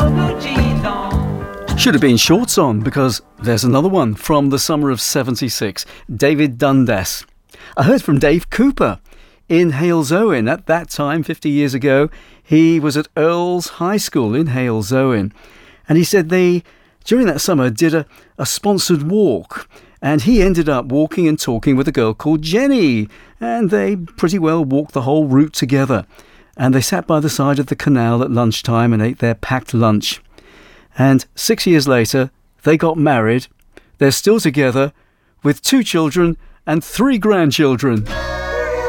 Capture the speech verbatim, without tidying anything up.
Should have been shorts on, because there's another one from the summer of seventy-six, David Dundas. I heard from Dave Cooper in Halesowen. At that time, fifty years ago, he was at Earls High School in Halesowen. And he said they, during that summer, did a, a sponsored walk. And he ended up walking and talking with a girl called Jenny. And they pretty well walked the whole route together. And they sat by the side of the canal at lunchtime and ate their packed lunch. And six years later, they got married. They're still together with two children and three grandchildren.